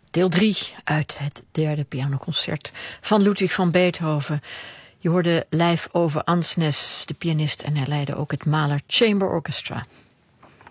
Deel 3 uit het derde pianoconcert van Ludwig van Beethoven. Je hoorde live over Ansnes, de pianist, en hij leidde ook het Mahler Chamber Orchestra.